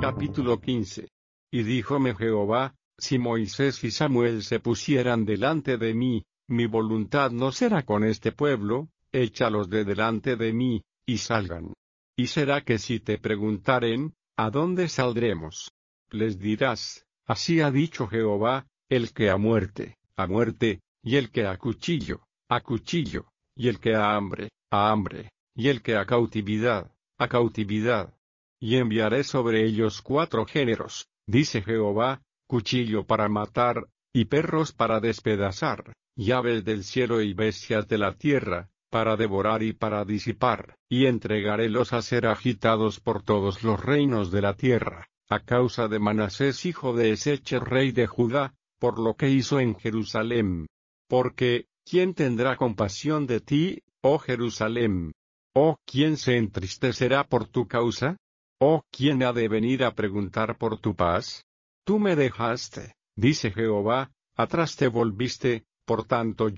Capítulo 15. Y díjome Jehová: si Moisés y Samuel se pusieran delante de mí, mi voluntad no será con este pueblo, échalos de delante de mí, y salgan. Y será que si te preguntaren, ¿a dónde saldremos?, les dirás: así ha dicho Jehová, el que a muerte, y el que a cuchillo, y el que a hambre, y el que a cautividad. Y enviaré sobre ellos 4 géneros, dice Jehová: cuchillo para matar, y perros para despedazar, y aves del cielo y bestias de la tierra, para devorar y para disipar, y entregarélos a ser agitados por todos los reinos de la tierra, a causa de Manasés hijo de Ezeche rey de Judá, por lo que hizo en Jerusalem. Porque, ¿quién tendrá compasión de ti, oh Jerusalem? ¿O quién se entristecerá por tu causa? ¿O quién ha de venir a preguntar por tu paz? Tú me dejaste, dice Jehová, atrás te volviste, por tanto